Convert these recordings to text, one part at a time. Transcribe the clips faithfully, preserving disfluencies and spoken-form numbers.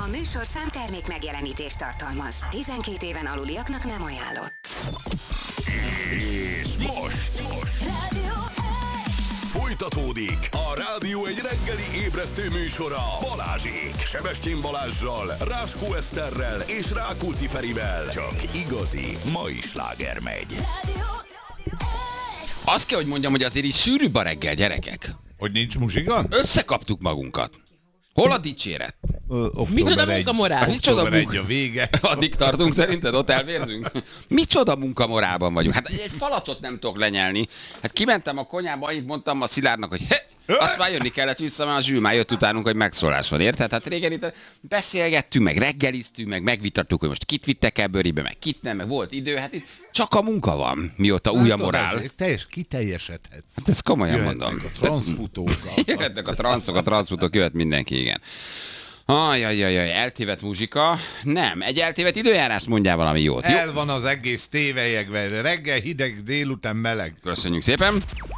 A műsor számtermék megjelenítést tartalmaz. tizenkét éven aluliaknak nem ajánlott. És most, most. Rádió Folytatódik a Rádió egy reggeli ébresztő műsora Balázsék, Sebestyén Balázssal, Ráskó Eszterrel és Rákóczi Ferivel. Csak igazi mai sláger megy. Azt kell, hogy mondjam, hogy azért is sűrűbb a reggel, gyerekek. Hogy nincs muzsika? Összekaptuk magunkat. Hol a dicséret? Micsoda munkamorál? Micsoda Október munka... egy a vége. Addig tartunk szerinted? Ott elvérzünk? Micsoda munkamorálban vagyunk? Hát egy falatot nem tudok lenyelni. Hát kimentem a konyhába, annyit mondtam a Szilárdnak, hogy he, azt már jönni kellett vissza, mert a Zsül már jött utánunk, hogy megszólás van, érted? Hát régen itt beszélgettünk, meg reggeliztünk, meg megvitattuk, hogy most kit vittek ebből bőribe, meg kit nem, meg volt idő. Hát itt csak a munka van, mióta új a morál. Teljes, kiteljesedhetsz. Hát ezt komolyan Jöhetnek mondom. a transzfutók. Jöhetnek a transzok, a transzfutók, jöhet mindenki, igen. Ajajajaj, eltévedt muzsika. Nem, egy eltévedt időjárás, mondjál valami jót. Jó? El van az egész tévelyekben. Reggel hideg, délután meleg. Köszönjük szépen.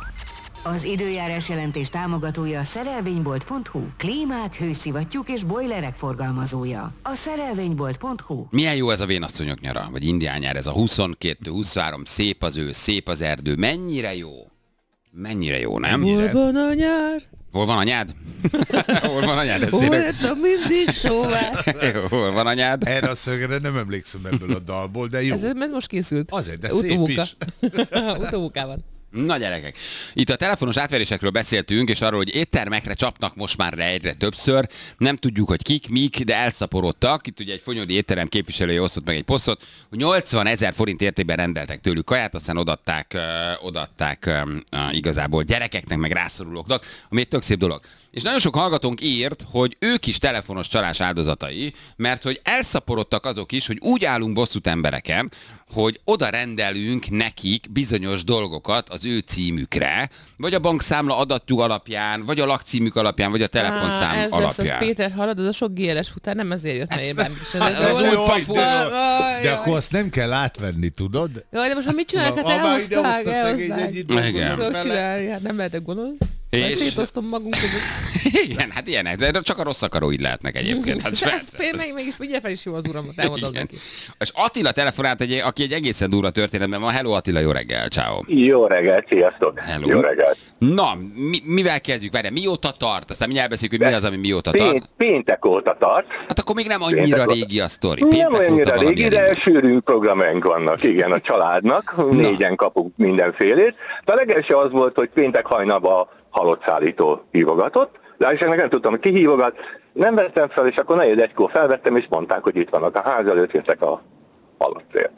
Az időjárás jelentés támogatója a szerelvénybolt pont hu. Klímák, hőszivattyúk és bojlerek forgalmazója. A szerelvénybolt pont hu. Milyen jó ez a vénasszonyok nyara, vagy indián nyár, ez a huszonkettő huszonhárom, szép az ő, szép az erdő. Mennyire jó? Mennyire jó, nem? Hol van a nyár? Hol van anyád? Hol van anyád? Ez Hol tényleg... lettem mindig sóvá? Hol van anyád? Erre a szögre nem emlékszem ebből a dalból, de jó. Ez, ez most készült. Azért, de Utómunka. szép is. Utómunkában. Na gyerekek, itt a telefonos átverésekről beszéltünk, és arról, hogy éttermekre csapnak most már egyre többször. Nem tudjuk, hogy kik, mik, de elszaporodtak. Itt ugye egy fonyódi étterem képviselője osztott meg egy posztot, hogy nyolcvan ezer forint értékben rendeltek tőlük kaját, aztán odatták, uh, odatták uh, igazából gyerekeknek, meg rászorulóknak, ami egy tök szép dolog. És nagyon sok hallgatónk írt, hogy ők is telefonos csalás áldozatai, mert hogy elszaporodtak azok is, hogy úgy állunk bosszút embereken, hogy oda rendelünk nekik bizonyos dolgokat az ő címükre, vagy a bankszámla adatjuk alapján, vagy a lakcímük alapján, vagy a telefonszám Á, ez alapján. lesz az Péter, hallod, az a sok gé er es futár nem ezért jött hát, nehéz. hát ez az új papu. De akkor azt nem kell átvenni, tudod? Jaj, de most már mit csinálják? Hát elhozták, elhozták. Igen. Tudok csinálni, hát nem lehetek gondolni. És- Majd szétoztom magunk között. Igen, hát ilyenek, de csak a rossz akaró így lehetnek egyébként. Hát Ez persze. például meg, mégis figyelj fel is jó az uramat, elmondom Igen. neki. És Attila telefonált, egy, aki egy egészen durva történetben van. Hello Attila, jó reggel, ciao. Jó reggelt, sziasztok! Hello. Jó reggelt! Na, mi, mivel kezdjük? Várjál, mióta tart? Aztán mindjárt beszéljük, hogy mi az, ami mióta tart. Pént, péntek óta tart. Hát akkor még nem annyira Péntek óta. régi a sztori. Nem Péntek olyannyira óta régi, valamilyen de indul. sűrű programjaink vannak, igen, a családnak. Négyen kapunk mindenfélét. De a legelső az volt, hogy péntek hajnalban halott szállító hívogatott. Lássák, nem tudtam, hogy ki hívogat. Nem vettem fel, és akkor negyed egykor felvettem, és mondták, hogy itt vannak a ház előtt, jöttek a halottért.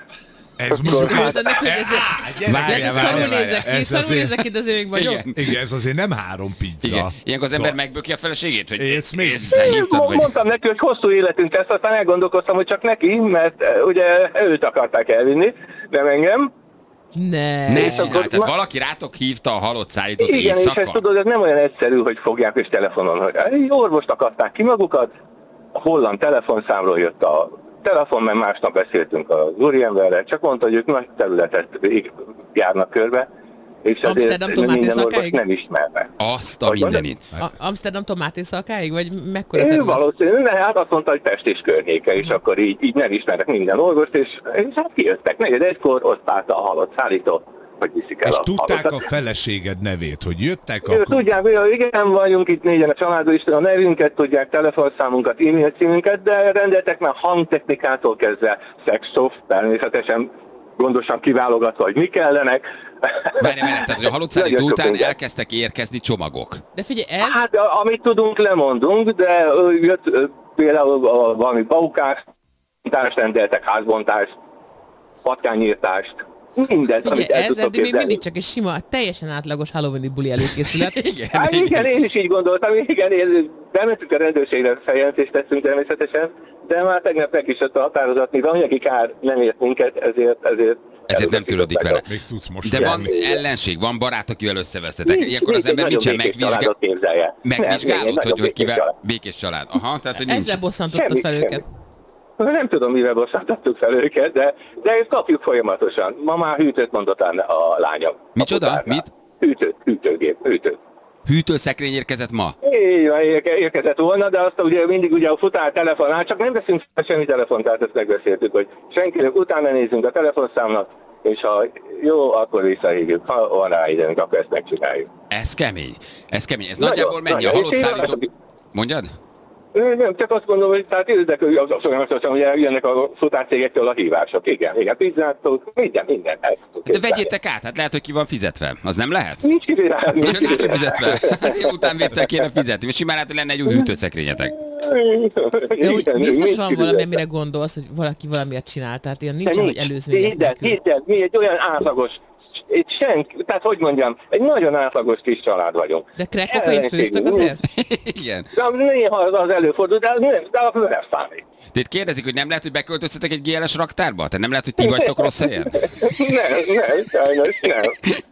Ez most Mondod neki, hogy ez lehet, hogy szarul nézek ki, Ez szarul azért- nézek ki, de azért még vagyok. Igen. Igen, ez azért nem három pizza. Igen. Ilyenkor az ember Szóval- megböki a feleségét, hogy Ész még? ész, te hívtad, Mo- vagy... Mondtam neki, hogy hosszú életünk lesz, aztán elgondolkoztam, hogy csak neki, mert eh, ugye őt akarták elvinni, nem engem. Ne. Ne És csinálj, akkor- tehát valaki rátok hívta a halott szállítót Igen, és éjszaka. ezt tudod, ez nem olyan egyszerű, hogy fogják és telefonon, hogy egy orvost akarták ki magukat, a holland telefonszámról jött a telefon, mert másnap beszéltünk az úriemberrel, csak mondta, hogy ők nagy területet vég- járnak körbe, és Amsterdam ezért Tomáti minden orvos szakáig? nem ismerne. Azt a Hogy mondod? mindenit. A- Amsterdamtól Máté szakáig, vagy mekkora Ő terület? valószínűleg, de hát azt mondta, hogy Pest és környéke, és akkor így, így nem ismernek minden orvost, és, és hát kijöttek. Negyed egykor osztálta a halott szállító, hogy viszik el És a tudták a halottat. feleséged nevét, hogy jöttek, Ő, akkor... tudják, hogy igen, vagyunk itt négyen a családban, is a nevünket tudják, telefonszámunkat, e-mail címünket, de rendeltek már hangtechnikától kezdve, szexszoft, természetesen gondosan kiválogatva, hogy mi kellenek. Várj, várj, tehát hogy a halott szállító Nagyon sok után minden. elkezdtek érkezni csomagok. De figyelj, ez... Hát a- amit tudunk, lemondunk, de ö, jött ö, például a, valami paukást, rendeltek, házbontást, patkányírtást, mindent, amit Figyelj, el ez tudtok eddig még képzelni. mindig csak egy sima, teljesen átlagos Halloween-i buli előkészület. Igen, Hát igen, én is így gondoltam, igen, én bementünk a rendőrségre, feljelentést tettünk természetesen, de már tegnap meg is jött a határozat, mivel anyagi kár nem ért minket, ezért... Ezért, Ezért nem törődik vele. Még tudsz most De van járni. ellenség, van barát, akivel összevesztetek. Nincs, Ilyenkor az nincs, ember egy nincsen nagyon békés megvizsgál... családot képzelje. megvizsgálod, Nem, hogy, hogy békés kivel... család. Békés család. Aha, tehát hogy nincs. Ezzel bosszantottad Semmi, fel semmi. őket. Nem tudom, mivel bosszantattuk fel őket, de, de ezt kapjuk folyamatosan. Ma már hűtőt mondott a, a lányom. Micsoda? A futárnál. Mit? Hűtőt, hűtőgép, hűtőt. Hűtőszekrény érkezett ma? Így van, érke- érkezett volna, de azt ugye mindig ugye a futár telefonál, csak nem veszünk fel semmi telefont, tehát ezt megbeszéltük, hogy senkinek utána nézünk a telefonszámnak, és ha jó, akkor visszahívjuk. Ha van rá időnk, akkor ezt megcsináljuk. Ez kemény. Ez kemény. Ez Nagyon, nagyjából mennyi a nagyon. halott És én szállító... azt- Mondjad? Nem, csak azt mondom, hogy tehát érdekül, az folyamatosan ugye jönnek a futárcégektől a hívások. Igen, igen, pizzától, minden, minden. De vegyétek át, hát lehet, hogy ki van fizetve. Az nem lehet? Nincs kivirál, nincs Nincs kivirál. fizetve. Utánvétel kéne fizetni. Most simán lehet, hogy lenne egy új hűtőszekrényetek. De úgy Igen, biztos nincs van kivirál. valami, amire gondolsz, hogy valaki valamiért csinál. Tehát ilyen nincs, hogy előzmények Hidd el, nélkül. hidd el, mi egy olyan átlagos, egy senki, tehát hogy mondjam, egy nagyon átlagos kis család vagyunk. De krekkokain főztek azért? Igen. De néha az, az előfordul, de az nem, de az nem számít. Tehát kérdezik, hogy nem lehet, hogy beköltöztetek egy gé el es raktárba? Tehát nem lehet, hogy ti vagytok rossz helyen? Nem, nem, sajnos nem.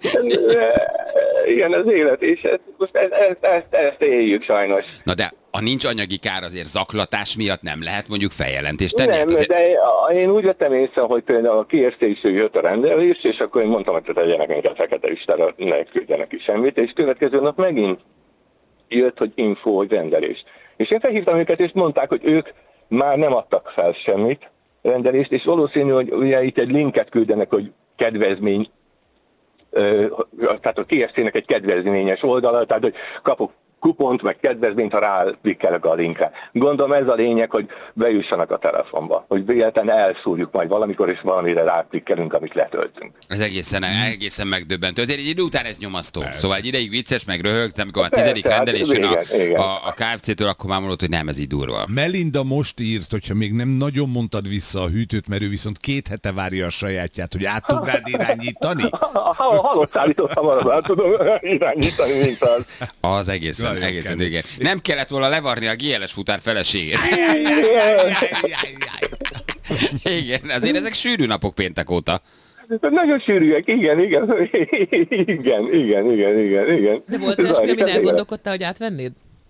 Igen, az élet, és ezt, most ezt, ezt, ezt, ezt éljük sajnos. Na de a nincs anyagi kár azért zaklatás miatt nem lehet mondjuk feljelentést tenni? Nem, Hát azért... de én úgy vettem észre, hogy például a kiértékű jött a rendelés, és akkor én mondtam, hogy tegyenek minket fekete listára, ne küldjenek ki semmit, és következő nap megint jött, hogy info, hogy rendelés. És én felhívtam őket, és mondták, hogy ők már nem adtak fel semmit rendelést, és valószínű, hogy ugye itt egy linket küldenek, hogy kedvezmény, ö, tehát a té es cé-nek egy kedvezményes oldala, tehát hogy kapok kupont, meg kedvezményt, ha ráklikkelek a linkre. Gondolom ez a lényeg, hogy bejussanak a telefonba, hogy véletlenül elszúrjuk majd valamikor, és valamire ráklikkelünk, amit letöltünk. Ez egészen, egészen megdöbbentő. Azért egy idő után ez nyomasztó. Persze. Szóval egy ideig vicces, meg röhögsz, amikor a tizedik Persze, hát rendelés jön a, igen, igen. a, a ká ef cé-től, akkor már mondod, hogy nem, ez így durva. Melinda most írt, hogyha még nem nagyon mondtad vissza a hűtőt, mert ő viszont két hete várja a sajátját, hogy át tudnád irányítani? Ha halott szállítottam, arra tudom irányítani, mint az. Az egészen, Nagyon egészen kemény. igen. Nem kellett volna levarni a gé el es futár feleségét. Igen, azért ezek sűrű napok péntek óta. Nagyon sűrűek, igen, igen, igen, igen, igen, igen, igen. De volt olyasmi, Zajlik, amin igen. elgondolkodtál, hogy átvennéd?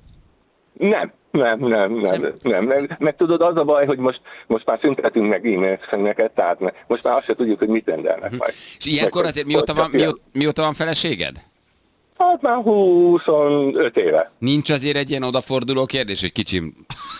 Nem, nem, nem, nem, nem, nem. Meg tudod, az a baj, hogy most, most már szüntetünk meg e-mail-szeneket, tehát most már azt se tudjuk, hogy mit rendelnek majd. És ilyenkor Meg, azért hogy- mióta hogy van, csak mióta, mióta van feleséged? Hát már huszonöt éve. Nincs azért egy ilyen odaforduló kérdés, hogy kicsim,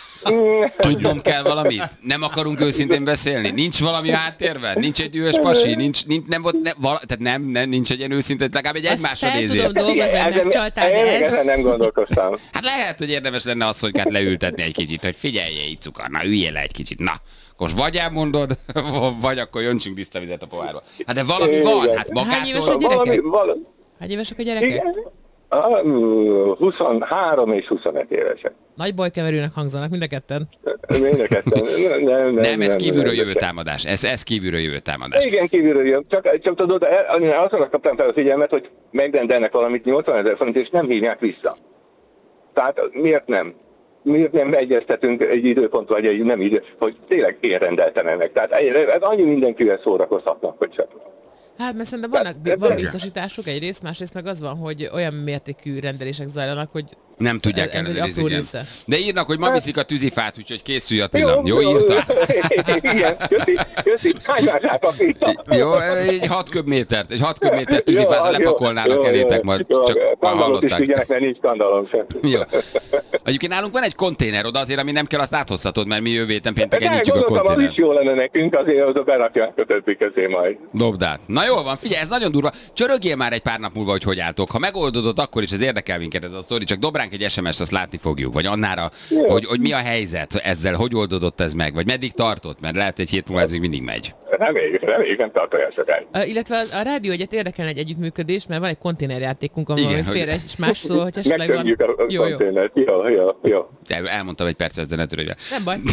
tudnom kell valamit? Nem akarunk őszintén beszélni? Nincs valami háttérben? Nincs egy dühös pasi? Nincs, nincs, nem volt, ne, vala, tehát nem, nem, nincs egy ilyen őszintén, legalább egy Azt egymásra fel nézés. tudom dolgozni, hogy Ezen- megcsaltál, de én ez... ezen nem gondolkoztam. Hát lehet, hogy érdemes lenne asszonykát leültetni egy kicsit, hogy figyelj, így cukor, na üljél le egy kicsit, na. Most vagy elmondod, vagy akkor jöntsünk tiszta vizet a pohárba. Hát de valami Igen. van, hát Hány éves a magától... gyerek? Valami, Gyerekek? valami, Hány évesek a gyerekek? igen. Ah, huszonhárom és huszonöt évesek. Nagy bajkeverőnek hangzanak mind a ketten. Mind a ketten. Nem, nem, Nem, ez kívülről nem, jövő nem. támadás. Ez, ez kívülről jövő támadás. Igen, kívülről jön. Csak, csak tudod, el- én azonnak kaptam fel a figyelmet, hogy megrendelnek valamit nyolcvanezer forint, és nem hívják vissza. Tehát miért nem? Miért nem egyeztetünk egy időpont, vagy egy nem idő, hogy tényleg én rendeltem ennek. Tehát ez annyi mindenkivel szórakozhatnak, hogy csak. Hát, mert szerintem vannak, van biztosításuk egyrészt, másrészt meg az van, hogy olyan mértékű rendelések zajlanak, hogy Nem tudják ez egy ellenőrizni. apró igen. része. De írnak, hogy ma viszik a tűzifát, úgyhogy készülj Attila. Jó, jó írta? Igen, köszi, köszi. Hány mását a pizza? Jó, egy hat köbmétert, egy hat köbmétert Jó, tűzifát az jó, lepakolnának jó, elétek jó, majd, jó, csak már skandalot is hallották. figyelnek, mert nincs skandalom sem. Jó. Egyébként nálunk van egy konténer oda, azért, ami nem kell, azt áthozhatod, mert mi jövő héten pénteken De nyitjuk a gondoltam, az konténert. is jó lenne nekünk, azért azok berakják a többi közé majd. Dobd át. Na jól van, figyelj, ez nagyon durva. Csörögjél már egy pár nap múlva, hogy hogy álltok. Ha megoldódott, akkor is ez érdekel minket ez a sztori, csak dob ránk egy es em es-t, azt látni fogjuk. Vagy annára, hogy, hogy mi a helyzet ezzel, hogy oldódott ez meg, vagy meddig tartott, mert lehet egy hét múlva ez még mindig megy. Reméljük, reméljük, nem tart olyan sokáig. Uh, illetve a, a rádió egyet érdekelne egy együttműködés, mert van egy konténerjátékunk, ahol Igen, Igen, hogy- félre és más szó, hogy esetleg van... Megködjük a Jó, jó. konténert. Jó, jó, jó. El- Elmondtam egy percet, de ne törődj el. Nem baj.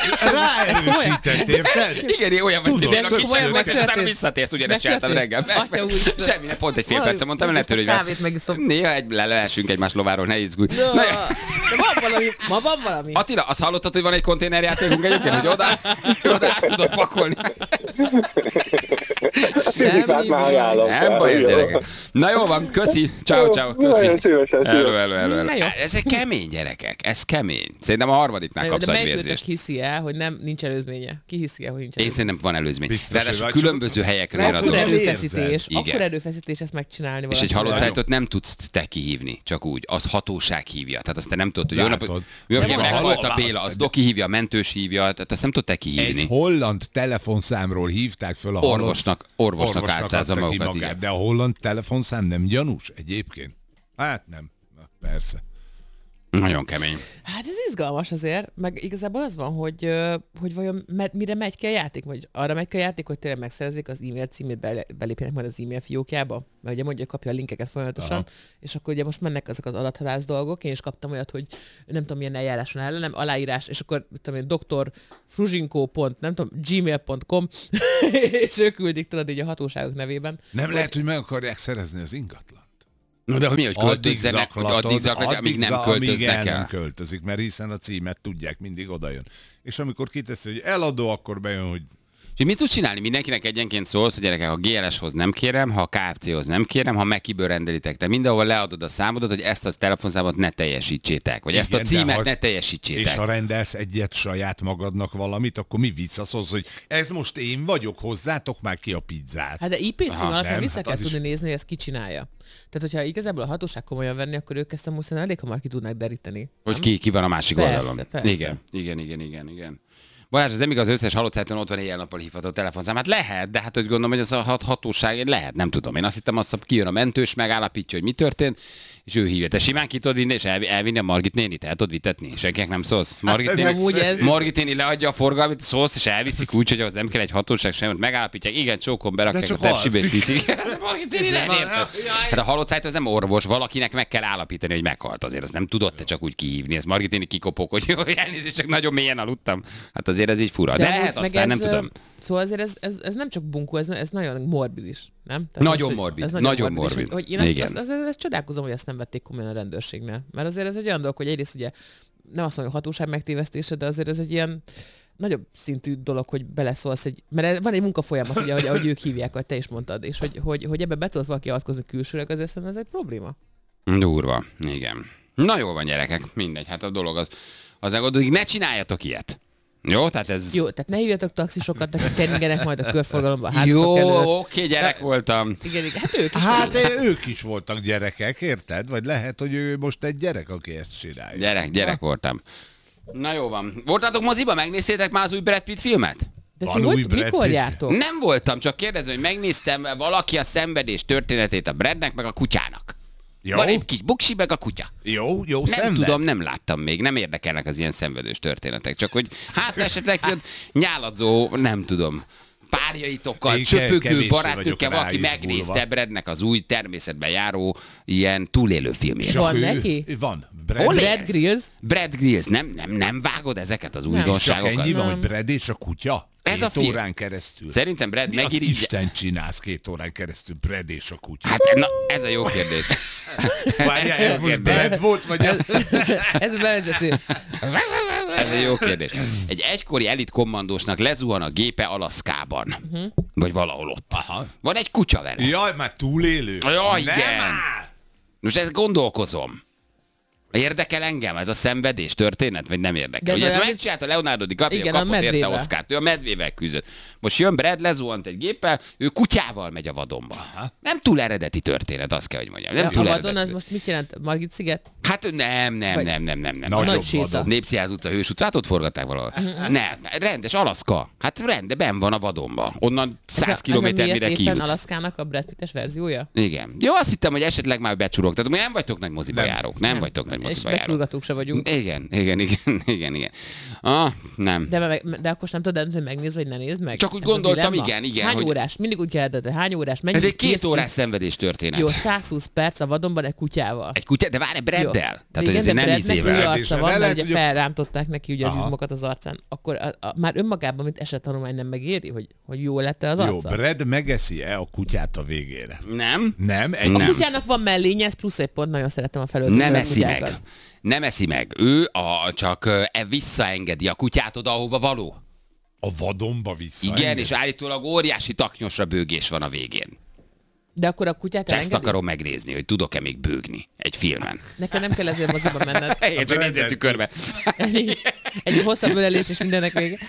Ráerősített, érted? Igen, én olyan vagy, Tudod, mint de a komolyan kicsit, megtörtént. utána visszatérsz, ugyanezt csináltam reggel. Megtörtént. Atya úristen. Semmi, ne, pont egy fél Valami- percet mondtam, ne ezt a törődj el. kávét megiszom. Néha egy leleessünk egymás lováról, ne izgulj. No, Na, de van valami, ma van valami. Attila, azt hallottad, hogy van egy konténerjátékunk egyébként, hogy oda, oda át tudod pakolni? fizikát már ajánlom. Nem baj, ez gyerekek. Na jó van, köszi. Ciao, ciao, köszi. Nagyon szívesen, Hello, hello, hello, hello. Na jó. Ezek kemény gyerekek, ez kemény. Szerintem a harmadiknál Na jó, kapsz de melyikőtök agyvérzést. hiszi el, hogy nem, nincs előzménye? Ki hiszi el, hogy nincs Én előzménye? szerintem van előzmény. Biztos, Ráadásul hogy vagy, különböző helyekre Nem ér Akkor a tudom, dolog. erőfeszítés, Igen. akkor erőfeszítés ezt megcsinálni És egy valakivel. halott szájtot nem tudsz te kihívni, csak úgy. Az hatóság hívja. Tehát azt te nem tudod, hogy jó Látod. napot, jó napot, Nem, meghalt a hallom, Béla, az de- Doki hívja, a mentős hívja, tehát azt nem tudod te Egy kihívni. holland telefonszámról hívták föl a halott- Orvosnak, orvosnak álcázza adta ki magukat, igen. De a holland telefonszám nem gyanús egyébként? Hát nem. Na, persze. Nagyon kemény. Hát ez izgalmas azért, meg igazából az van, hogy, ö, hogy vajon med, mire megy ki a játék, vagy arra megy ki a játék, hogy tényleg megszerezzék az e-mail címét, bele, belépjenek majd az e-mail fiókjába, mert ugye mondja, hogy kapja a linkeket folyamatosan, Aha. és akkor ugye most mennek azok az adathalász dolgok, én is kaptam olyat, hogy nem tudom milyen eljárás van ellenem, aláírás, és akkor mit tudom én, doktor Fruzsinko pont, nem tudom, gmail pont com, és ők küldik, tudod, így a hatóságok nevében. Nem lehet, hogy meg akarják szerezni az ingatlant. No, de hogy mi, hogy költözzenek, hogy addig zaklatja, amíg nem za- amíg el költöznek nem el. költözik, mert hiszen a címet tudják, mindig odajön. És amikor kiteszi, hogy eladó, akkor bejön, hogy És mit tudsz csinálni? Mindenkinek egyenként szólsz, hogy gyerekek, a gé el es-hoz nem kérem, ha a ká ef cé-hoz nem kérem, ha Mekiből rendelitek. Te mindenhol leadod a számodat, hogy ezt a telefonszámot ne teljesítsétek, vagy ezt a igen, de címet ha- ne és teljesítsétek. ha rendelsz egyet saját magadnak valamit, akkor mi visszaszólsz, hogy ez most én vagyok, hozzátok már ki a pizzát. Hát de i pé cím Aha, alapján nem, vissza hát kell az tudni is- nézni, hogy ezt ki csinálja. Tehát, hogyha igazából a hatóság komolyan venni, akkor ők ezt amúgy szerintem elég hamar ki tudnak deríteni. Hogy nem? ki, ki van a másik Persze, oldalon. persze. Igen, igen, igen, igen, igen. Balázs, ez nem igaz, az összes halott szájton ott van éjjel-nappal hívható telefonszám. Hát lehet, de hát hogy gondolom, hogy ez a hat- hatóság lehet, nem tudom. Én azt hittem, azt kijön a mentős, megállapítja, hogy mi történt, és ő hívja. Te simán ki tudod vinni, és elvi- elvinni a Margit nénit, el tudod vitetni. Senkinek nem szólsz. Margit, ez néni, amúgy ez- Margit néni leadja a forgalmat, szólsz, és elviszik úgy, hogy az nem kell egy hatóság sem, megállapítják, igen, csókon berakják De a csak tepsibe, és alszik. viszik. Margit néni nem érted. Hát a halott szájt az nem orvos, valakinek meg kell állapítani, hogy meghalt azért. Azt nem tudod te csak úgy kihívni. Ez Margit néni kikopok, hogy jó, elnézést, csak nagyon mélyen aludtam. Hát azért ez így fura. De, amúgy lehet, meg aztán nem ez, tudom. Szóval azért ez, ez, ez nem csak bunkó, ez, ez nagyon morbid is, nem? Tehát Nagyon hogy morbid, ez nagyon és morbid. Hogy, hogy én ezt, Igen. azt, azt, azt, azt csodálkozom, hogy ezt nem vették komolyan a rendőrségnél. Mert azért ez egy olyan dolog, hogy egyrészt ugye nem azt mondom, hogy hatóság megtévesztése, de azért ez egy ilyen nagyobb szintű dolog, hogy beleszólsz egy, mert van egy munkafolyamat, ugye, ahogy, ahogy ők hívják, ahogy te is mondtad, és hogy, hogy, hogy ebbe be tudod valaki avatkozni külsőleg, azért szerintem ez egy probléma. Durva, igen. Na jól van, gyerekek, mindegy, hát a dolog az, az megoldódik. Ne csináljatok ilyet. Jó, tehát ez... Jó, tehát ne hívjatok taxisokat, akik keringenek majd a körforgalomba a Jó, házatok előtt. oké, gyerek voltam. Igen, igen, hát ők is. Hát eh, ők is voltak gyerekek, érted? Vagy lehet, hogy ő most egy gyerek, aki ezt csinálja. Gyerek, gyerek voltam. Na jó van. Voltatok moziba? Megnéztétek már az új Brad Pitt filmet? De Van ti új hogy, Brad mikor Pitt? jártok? Nem voltam, csak kérdezem, hogy megnéztem valaki a szenvedés történetét a Bradnek, meg a kutyának. Jó, Van egy kis buksi, meg a kutya. jó, jó Nem szenved. tudom, nem láttam még, nem érdekelnek az ilyen szenvedős történetek, csak hogy hát esetleg jön nyáladzó, nem tudom, párjaitokkal, Én ke- csöpögő kevéssé barátnőkkel, vagyok valaki ráizgulva. megnézte Bradnek az új természetben járó ilyen túlélő filmjét. Van ő, neki? Van. Brad, Hol Brad ez? Grills? Brad Grills, nem, nem, nem vágod ezeket az csak újdonságokat? ennyi van, Nem. hogy Brad és a kutya? Ez két a film. órán keresztül. Szerintem Brad Mi az megirigy... Isten csinálsz két órán keresztül, Brad és a kutya? Hát na, ez a jó kérdés. Várjál, ez most Brad volt, vagy a... Ez a bevezető. Ez egy jó kérdés. Egy egykori elit kommandósnak lezuhan a gépe Alaszkában. Uh-huh. Vagy valahol ott. Aha. Van egy kutya vele. Jaj, már túlélő. Jaj, Nem igen. áll. Most ezt gondolkozom. Érdekel engem ez a szenvedés történet, vagy nem érdekel? De ez Ugye ezt olyan, megcsinálta Leonardo DiCaprio, Igen, a kapott érte medvével. Oscart, ő a medvével küzdött. Most jön Brad, lezuhant egy géppel, ő kutyával megy a vadonba. Aha. Nem túl eredeti történet, azt kell, hogy mondjam. Nem De túl a vadon eredeti. az most mit jelent? Margit sziget? Hát nem, nem, Vagy- nem, nem, nem, nem. Nagyobb Nagy séta. vadon. Népszínház utca, Hős utcát ott forgatták valahol? Nem, rendes Alaszka. Hát rende, benn van a vadonba. Onnan száz kilométer mire kijutsz. kijutsz. Alaszkának a Brad Pitt-es verziója? Igen. Jó, azt hittem, hogy esetleg már becsurogtatok. Mi nem vagytok nagy moziba Nem. járók. Nem, vagytok nagy És moziba járók. becsurgatók se vagyunk. Igen, igen, igen, igen, igen. Ah, nem. De, meg, de akkor sem tudod, hogy megnézd, vagy ne nézd meg? Csak úgy Ez a gondoltam, dilemma. igen, igen, Hány hogy- órás? Mindig úgy kell, de hány órás? Mennyi Ez egy két kész- órás szenvedés történet. Jó, száz húsz perc a vadonban egy kutyával. Egy kutya, de várj, Braddel. Jó. Tehát, De hogy igen, ezért de nem Bradnek új izével. és arca le van, mert lehet, ugye hogy a- felrántották neki ugye az Aha. izmokat az arcán. Akkor a, a, már önmagában, mint esettanulmány nem megéri, hogy, hogy jó lett-e az Jó, arca? Brad megeszi-e a kutyát a végére? Nem? Nem? Egy Nem. A kutyának van mellénye, ez plusz egy pont, nagyon szeretem a felöltöző Nem eszi meg. kutyákat. Nem eszi meg. Ő a, csak ö, e visszaengedi a kutyát oda, ahova való. A vadonba vissza. Igen, engem? és állítólag óriási taknyosra bőgés van a végén. De akkor a kutyát Ezt elengedi? akarom megnézni, hogy tudok-e még bőgni egy filmen. Nekem nem kell ezért moziba menned. Én csak nézzél tükörbe. Egy, egy hosszabb ölelés és mindennek vége.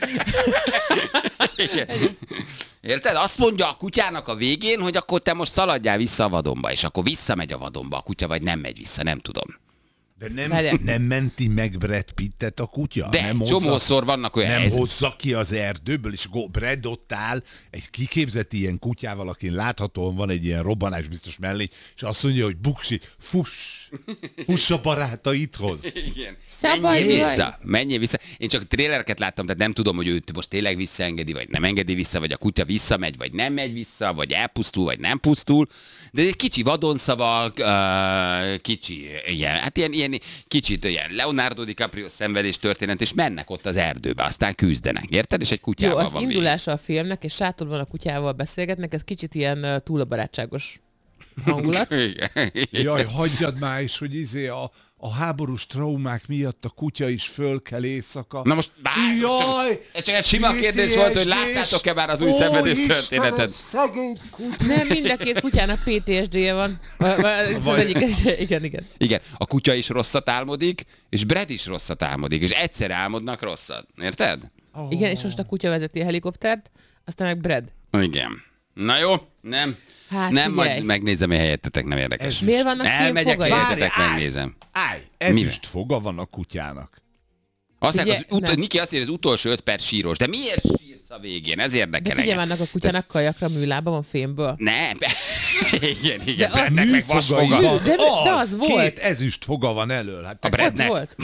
Érted? Azt mondja a kutyának a végén, hogy akkor te most szaladjál vissza a vadonba, és akkor visszamegy a vadonba a kutya, vagy nem megy vissza, nem tudom. De nem, Várjál. nem menti meg Brad Pittet a kutya? De nem csomószor vannak olyan Nem helyzetek. hozza ki az erdőből, és go- Brad ott áll egy kiképzett ilyen kutyával, akin láthatóan van egy ilyen robbanás biztos mellé, és azt mondja, hogy buksi, fuss, fuss a barátaidhoz. Igen. Szabadj Menjél vagy. vissza, menjél vissza. Én csak trélereket láttam, tehát nem tudom, hogy őt most tényleg visszaengedi, vagy nem engedi vissza, vagy a kutya visszamegy, vagy nem megy vissza, vagy elpusztul, vagy nem pusztul. De egy kicsi vadonszavak, uh, kicsi, ilyen, hát ilyen, ilyen kicsit ilyen Leonardo DiCaprio szenvedés történet, és mennek ott az erdőbe, aztán küzdenek, érted? És egy Jó, kutyával az van indulása a filmnek, és sátorban a kutyával beszélgetnek, ez kicsit ilyen uh, túl a barátságos hangulat. végig. Igen. Jaj, hagyjad már is, hogy izé a, a háborús traumák miatt a kutya is fölkel éjszaka. Na most bár, most csak, Jaj, ez csak egy sima kérdés volt, hogy láttátok-e már az új Ó, szenvedés Istenem, történetet? szegény kutya. Nem, mind a két kutyának pé té es dé-je van. Vagy- vagy- Vagy- egyik- Igen, igen. Igen, a kutya is rosszat álmodik, és Brad is rosszat álmodik, és egyszer álmodnak rosszat. Érted? Igen, és most a kutya vezeti a helikoptert, aztán meg Brad. Igen. Na jó, nem. Hát nem, figyelj. majd megnézem, hogy helyettetek, nem érdekes. Ez Miért vannak Elmegyek filmfogai? helyetetek, Várj, állj! megnézem. Állj, ezüst foga van a kutyának. Azt mondják, Figyelj, az ut- nem. Niki azt írja, az utolsó öt perc síros. De miért sírsz a végén? Ez De érdekel figyelj, engem. vannak a kutyának kajakra műlába van fémből. Nem. igen, igen. De az- Bradnek meg vasfoga. van. De- de az volt. Két ezüst foga van elől. Hát A te, Brad- Ott Bradnek. volt.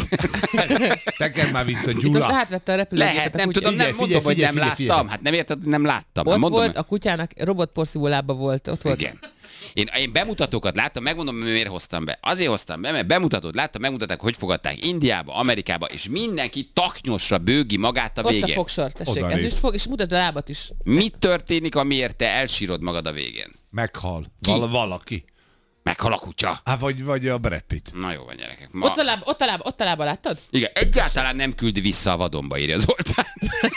tekerd már vissza, Itt most Gyula. átvette a repülőgépet. Lehet, a nem kutya. tudom, nem Figyelj, mondom, hogy figyelj, nem figyelj, láttam. figyelj. Hát nem érted, hogy nem láttam. Ott Nem mondom, volt, a kutyának robotporszívó lába volt. Ott volt. Igen. Én, én bemutatókat láttam, megmondom, hogy miért hoztam be. Azért hoztam be, mert bemutatót láttam, megmutatták, hogy fogadták Indiába, Amerikába, és mindenki taknyosra bőgi magát a Ott a végén. fogsor, tessék. Oda Ez néz. is fog, és mutasd a lábat is. Mi történik, amiért te elsírod magad a végén? Meghal. Ki? Val- valaki. Meghal a kutya. Á, vagy, vagy a Brad Pitt. Na jó van, gyerekek. Ma... Ott a lába, ott a lába, ott a lába, láttad? Igen, egyáltalán nem küldi vissza a vadonba, írja Zoltán.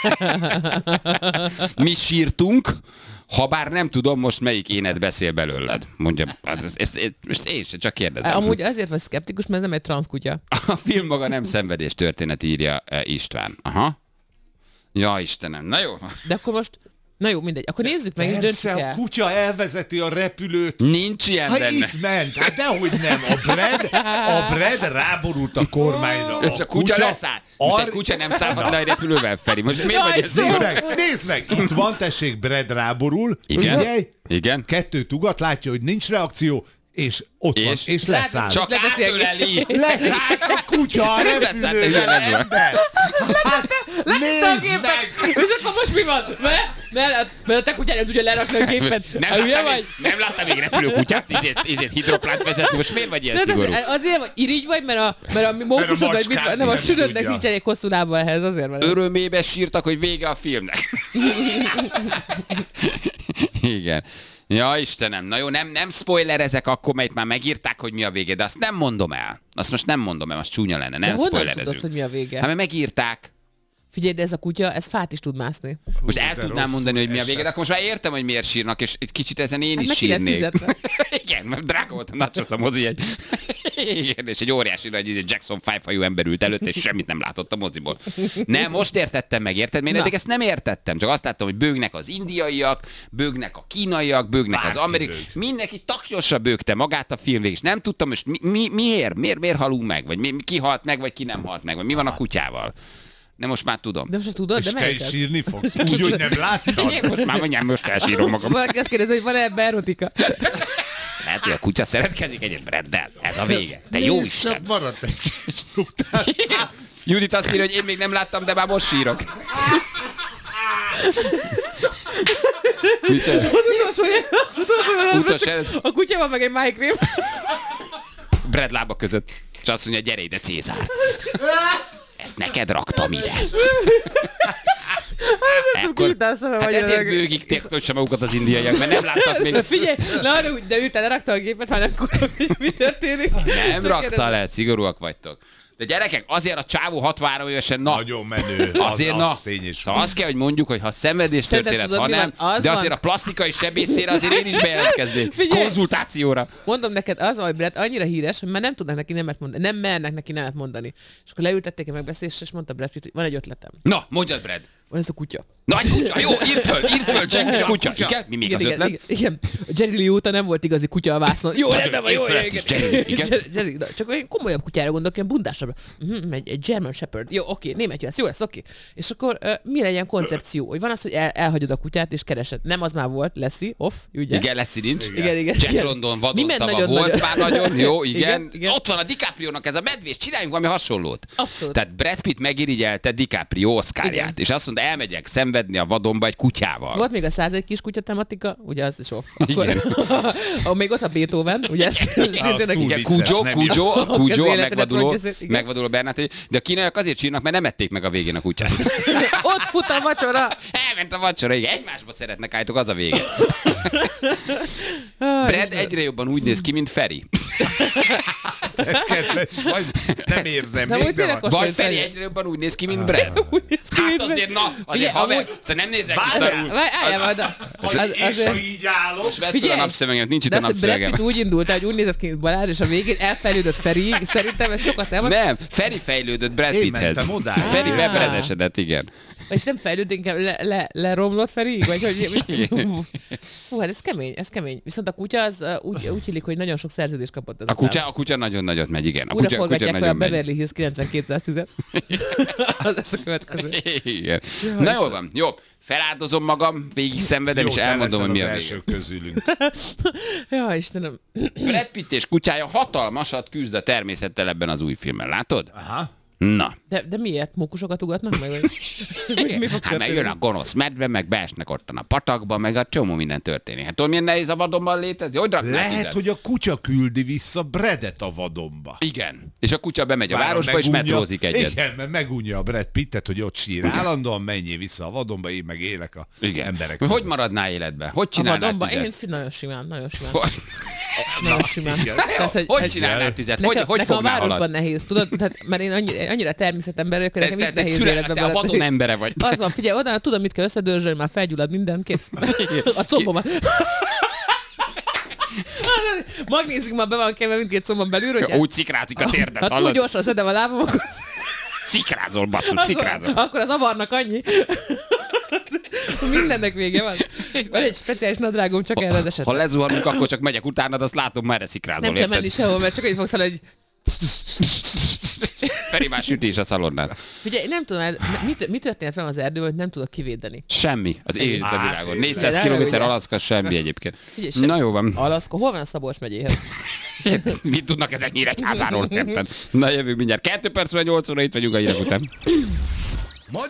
Mi sírtunk, ha bár nem tudom most melyik énet beszél belőled. Mondja, hát ezt, ezt, ezt, most én sem csak kérdezem. Amúgy azért vagy szkeptikus, mert ez nem egy transzkutya. A film maga nem szenvedés történet, írja eh, István. Aha. Ja, Istenem. Na jó. De akkor most, na jó, mindegy. Akkor nézzük meg, és Persze, döntsük a el. kutya elvezeti a repülőt. Nincs ilyen Hát benne. itt ment, hát dehogy nem. A Brad, a Brad ráborult a kormányra. És a kutya leszáll. Most egy kutya nem szállhat le egy repülővel, Feri. Most miért Jaj, vagy ez? Nézd meg, nézd meg! Itt van, tessék, Brad ráborul. Igen? Figyelj, Igen? kettőt ugat, látja, hogy nincs reakció, és ott van, És? és Lát- leszáll. Csak lebeszélgetni. átöleli. Leszáll a kutya a Nem leszállt egy repülővel, ilyen lezve. ember! Hát, nézd Gépet. meg! És akkor most mi van? Mert, mert, mert a te kutyád nem tudja lerakni a gépet. Nem Hát hülye láttam, vagy? még, nem láttam még repülőkutyát, izét, izét hidroplánt vezetni. Most miért vagy ilyen Nem, szigorú? az, azért vagy, irigy vagy, mert a, mert a mókusod, vagy mit, macskát nem, a nem sülödnek tudja. nincs elég hosszú lába ehhez, azért van. ez. Örömébe sírtak, hogy vége a filmnek. Igen. Ja, Istenem, na jó, nem, nem spoilerezek akkor, mert már megírták, hogy mi a vége, de azt nem mondom el. Azt most nem mondom el, az csúnya lenne, De nem honnan spoilerezünk. tudod, hogy mi a vége? Hát mert megírták. Figyelj, de ez a kutya, ez fát is tud mászni. Most el de tudnám rosszul mondani, hogy mi a esett. vége, de akkor most már értem, hogy miért sírnak, és egy kicsit ezen én Hát is meg ki lett sírnék. fizetve. Igen, mert drága volt a nachos a mozi egy. Igen, és egy óriási nagy egy Jackson five hajú ember ült előtt, és semmit nem látott a moziból. Nem, most értettem meg, érted? Mert én Na. eddig ezt nem értettem, csak azt láttam, hogy bőgnek az indiaiak, bőgnek a kínaiak, bőgnek az Bárki amerikai. bőg. Mindenki taknyosra bőgte magát a film végig, és nem tudtam, és mi, mi, miért? miért? Miért halunk meg? Vagy mi, ki halt meg, vagy ki nem halt meg? Vagy mi van a kutyával? De most már tudom. De most tudod, És de te melyik is az? sírni fogsz? Úgy, hogy nem láttad? Igen, most már mondjam, most elsírom magam. Valaki azt kérdezi, hogy van-e ebben erotika? Lehet, hogy a kutya szeretkezik egyet Braddel. Ez a vége. De jó Nézd, Isten. csak maradt egy struktúrát. Judit azt írja, hogy én még nem láttam, de már most sírok. Micsoda? Utolsó Utolsó előtt A kutya van meg egy májkrém. Brad lába között. És azt mondja, gyere ide, Cézár. Ezt neked raktam ide. Ekkor, hát ezért bőgik tértől sem magukat az indiaiak, mert nem láttak még. De figyelj, na, de, úgy- de ő te lerakta a gépet, már nem kurva, hogy mi történik. Nem Csak rakta kérdezem. le, szigorúak vagytok. De gyerekek, azért a csávó hatvanhárom évesen, na, Nagyon menő. azért, az, na, az tény és szóval azt kell, hogy mondjuk, hogy ha szenvedés történet, tudod, ha mi nem, van? Az de van. azért a plastikai sebészére azért én is bejelentkeznék. Figyelj! Konzultációra. Mondom neked, az, hogy Brett annyira híres, hogy már nem tudnak neki nemet mondani, nem mernek neki nemet mondani. És akkor leültették a megbeszélésre, és mondta Brett Pitt, hogy van egy ötletem. Na, mondjad, Brad. Van ez a kutya. Na, egy kutya, jó, írd föl, írd föl, Jenny, kutya. Igen, mi még Igen, az igen, ötlet? igen, igen. A Jerry Lee óta nem volt igazi kutya a vásznon. Jó, Az rendben van, jó, éppen ezt igen. is Jerry, igen. Jerry- Jerry, na, csak olyan komolyabb kutyára gondolok, ilyen bundásabbra. Mhm, egy, egy German Shepherd. Jó, oké, német jó lesz, jó lesz, oké. És akkor uh, mi legyen koncepció? Hogy van az, hogy el, elhagyod a kutyát és keresed. Nem az már volt, Leslie, off, ugye? Igen, Leslie nincs. Igen, igen. Jack igen. London Mi vadon ment szava nagyon volt nagyon? már nagyon, jó, igen. Igen, igen. Ott van a DiCaprio-nak ez a medvés, csináljunk valami hasonlót. Abszolút. Tehát Brad Pitt megirigyelte DiCaprio Oscarját, Igen. és azt mondta, elmegyek szenvedni a vadonba egy kutyával. Volt még a százegy kis kutya tematika, ugye az is off. Akkor, Igen. ah, még ott a Beethoven, ugye ez szintén túl Igen, vicces, Cujo, nem Cujo, a Cujo, a életedet megvaduló, mondja, igen. megvaduló Bernát. De a kínaiak azért csinálnak, mert nem ették meg a végén a kutyát. ott fut a vacsora. Elment a vacsora, igen, egymásba szeretnek állítok, az a vége. Brad egyre jobban úgy néz ki, mint Feri. Kedves vagy, nem érzem De még, úgy de tényleg van. Most Vagy mondta, Feri hogy- egyre jobban úgy néz ki, mint Brad. Úgy néz ki, Hát mint azért, na, azért Figyelj, haver, amúgy- szóval nem nézel ki Várjál! szarul. Várj, álljál majd a... Az, az- és ha azért- így állok, Vedd fel a Figyelj! napszöveget, nincs itt De a azt, hogy Brad napszövegem. Pitt úgy indult, hogy úgy nézett ki, mint Balázs, és a végén elfejlődött Feri. Szerintem ez sokat nem. Nem, Feri fejlődött Brad Én Pitthez. mentem oda. Feri Ah. bebredesedett, igen. És nem fejlőd, inkább le, le, leromlott Feri? Vagy hogy... Fú, hát ez kemény, ez kemény. Viszont a kutya az uh, úgy, úgy illik, hogy nagyon sok szerződést kapott. Ez A kutya, a kutya nagyon nagyot megy, igen. A Újra kutya, a kutya forgatják fel a nagyon megy. Beverly Hills kilencvenkétszáz tíz. Az lesz a következő. Igen. Na jól van, jó. Feláldozom magam, végig szenvedem, jó, és te elmondom, hogy leszel mi a az vége. első közülünk. Ja, Istenem. Brad Pitt és kutyája hatalmasat küzd a természettel ebben az új filmben, látod? Aha. Na. De, de miért? Mókusokat ugatnak meg? Vagy? Mi, mi fog Hát meg történni? jön a gonosz medve, meg beesnek ott a patakba, meg a csomó minden történik. Hát tudod, milyen nehéz a vadonban létezni? Hogy raknál Lehet, tüzet? hogy a kutya küldi vissza Bredet a vadonba. Igen. És a kutya bemegy a Várom, városba, és megunja- metrózik egyet. Igen, mert megunja a Brad Pittet, hogy ott sír. Állandóan menjél vissza a vadonba, én meg élek a Igen. emberek Hogy között. maradnál életben? Hogy A csinálnál vadonban? tüzet? Én fi- nagyon simán, nagyon simán. Hogy, Nagyon simán. Tehát, hogy, hogy csinálnál tüzet? Hogy, nekem, hogy nekem a fognál városban halat? nehéz, tudod? Tehát, mert én annyira, annyira természetember vagyok, hogy Te, nekem te, itt te, nehéz szület, életben te a maradni. vadon embere vagy. Az van, figyelj, oda tudom, mit kell összedörzsölni, már felgyullad minden, kész. A combomat. Magnézik már be van kemve mindkét combon belül, hogy Úgy szikrázik a térdet, ha túl hallod? gyorsan szedem a lábam, akkor, Szikrázol, basszus, akkor, szikrázol. akkor az avarnak annyi. Mindennek vége van. Van egy speciális nadrágom csak erre az Ha esetre. lezuhanunk, akkor csak megyek utánad, azt látom, merre szikrázol, Nem kell érted? menni sehol, mert csak így fogsz hallani, hogy Feri már sütés a szalonnán. figyelj, nem tudom, el- mi, mi történt velem az erdőben, hogy nem tudok kivédeni. Semmi az életben Á, világon. tényleg. négyszáz De kilométer ugye? Alaszka, semmi egyébként. Figyelj, sem- Na jó van. Alaszka, hol van a Szabolcs megyéhez? Mit tudnak ezek Nyíregyházáról, érted? Na jövünk mindjárt. Kettő perc, vagy nyolc óra itt vagyunk a hírek után.